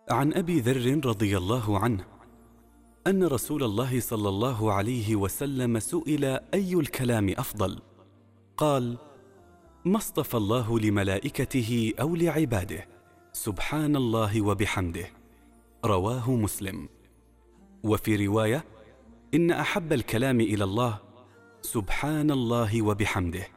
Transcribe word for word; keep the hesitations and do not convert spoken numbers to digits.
عن أبي ذر رضي الله عنه أن رسول الله صلى الله عليه وسلم سئل: أي الكلام أفضل؟ قال: ما اصطفى الله لملائكته أو لعباده، سبحان الله وبحمده. رواه مسلم. وفي رواية: إن أحب الكلام إلى الله سبحان الله وبحمده.